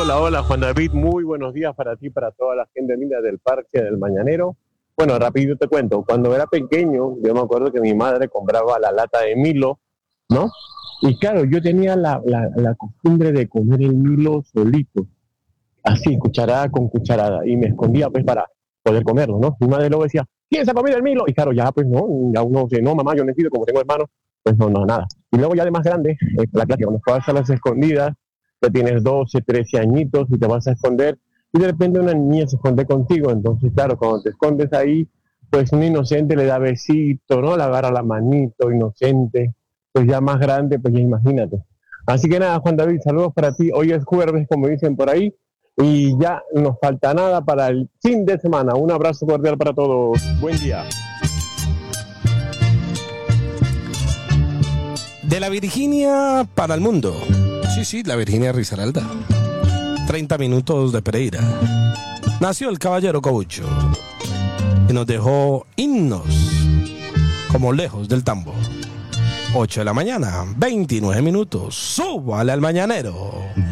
Hola, hola, Juan David. Muy buenos días para ti, para toda la gente linda del Parque del Mañanero. Bueno, rápido te cuento. Cuando era pequeño, yo me acuerdo que mi madre compraba la lata de Milo, ¿no? Y claro, yo tenía la costumbre de comer el Milo solito, así, cucharada con cucharada, y me escondía pues para poder comerlo, ¿no? Mi madre luego decía, ¿quién se ha comido el Milo? Y claro, ya pues no, ya uno dice, no, mamá, yo necesito, como tengo hermanos, pues no, no, nada. Y luego ya de más grande, la clásica, cuando juegas a las escondidas, ya tienes 12, 13 añitos y te vas a esconder, y de repente una niña se esconde contigo, entonces claro, cuando te escondes ahí, pues un inocente le da besito, ¿no? Le agarra la manito, inocente, pues ya más grande, pues ya imagínate. Así que nada, Juan David, saludos para ti. Hoy es jueves, como dicen por ahí, y ya nos falta nada para el fin de semana. Un abrazo cordial para todos. Buen día. De la Virginia para el mundo. Sí, la Virginia Risaralda. 30 minutos de Pereira. Nació el caballero Cobucho y nos dejó himnos como Lejos del Tambo. 8 de la mañana, 29 minutos. Súbale al mañanero.